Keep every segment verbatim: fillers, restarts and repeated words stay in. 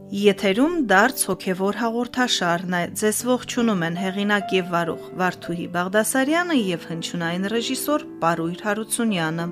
Եթերում դարձ հոգևոր հաղորդաշարն է, ձեզ ողջունում են հեղինակ և վարող Վարդուհի Բաղդասարյանը և հնչյունային ռեժիսոր Պարույր Հարությունյանը։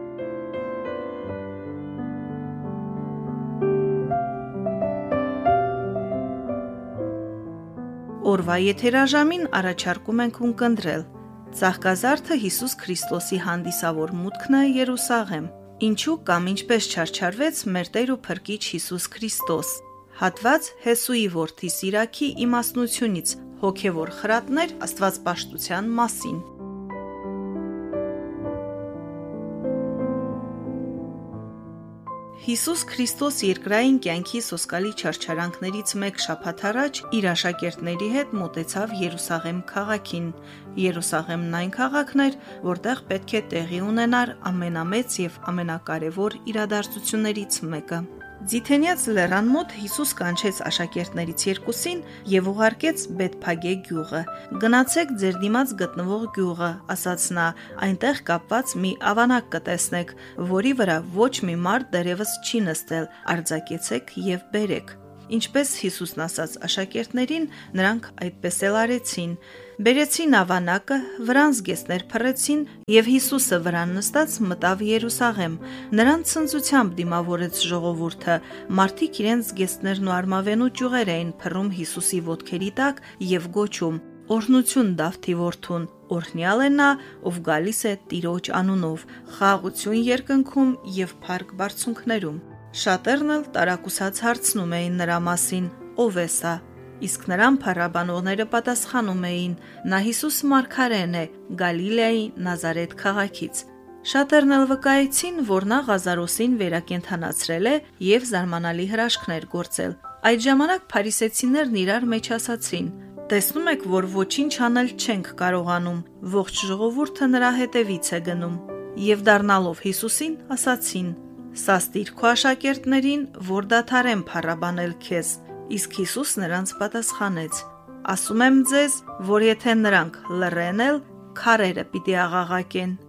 Օրվա եթերաժամին առաջարկում ենք ունկնդրել Ծաղկազարդը Հիսուս Քրիստոսի հանդիսավոր մուտքն է Երուսաղեմ։ Ինչու կամ ինչպես չարչարվեց մեր Տեր ու Փրկիչ Հիսուս Քրիստոս։ Հատված Հեսուի որդի Սիրաքի իմաստնությունից, հոգևոր խրատներ աստվածպաշտության մասին։ Հիսուս Քրիստոս երկրային կյանքի սոսկալի չարչարանքներից մեկ շաբաթ առաջ իր աշակերտների հետ մոտեցավ Երուսաղեմ քաղաքին։ Երուսաղեմն այն քաղաքն էր, որտեղ պետք է տեղի ունենար ամենամեծ եւ ամենակարևոր իրադարձություններից մեկը։ Ձիթենյաց լեռան մոտ Հիսուս կանչեց աշակերտներից երկուսին եւ ուղարկեց Բեթփագե գյուղը։ Գնացեք ձեր դիմաց գտնվող գյուղը, ասաց նա, այնտեղ կապված մի ավանակ կտեսնեք, որի վրա ոչ մի մարդ դեռևս չի նստել, արձակեցեք եւ բերեք։ Ինչպես Հիսուսն ասաց աշակերտներին, նրանք այդպես էլ արեցին։ Բերեցին ավանակը, վրան զգեստներ փռեցին եւ Հիսուսը վրան նստած մտավ Երուսաղեմ։ Նրան ցնծությամբ դիմավորեց ժողովուրդը։ Մարդիկ իրենց զգեստներն ու արմավենու ճյուղեր էին փռում Հիսուսի ոտքերի տակ եւ գոչում. «Օրհնություն Դավթի որդուն, օրհնյալ է նա, ով գալիս է Տիրոջ անունով, խաղաղություն երկնքում եւ փառք բարձունքներում»։ Շատերն էլ տարակուսած հարցնում էին նրա մասին. «Ո՞վ է սա»։ Իսկ նրան փառաբանողները պատասխանում էին. «Նա Հիսուս Մարգարեն է, Գալիլեայի Նազարեթ քաղաքից»։ Շատերն էլ վկայեցին, որ նա Ղազարոսին վերակենդանացրել է եւ զարմանալի հրաշքներ գործել։ Այդ ժամանակ փարիսեցիներն իրար մեջ ասացին. «Տեսնում եք, որ ոչինչ անել չենք կարողանում»։ Ողջ ժողովուրդը նրա հետևից է գնում։ Եվ դառնալով Հիսուսին, ասացին. «Սաստիր քո աշակերտներին, որ դադարեն փառաբանել քեզ»։ Իսկ Հիսուս նրանց պատասխանեց. «Ասում եմ ձեզ, որ եթե նրանք լռեն էլ, քարերը պիտի աղաղակեն»։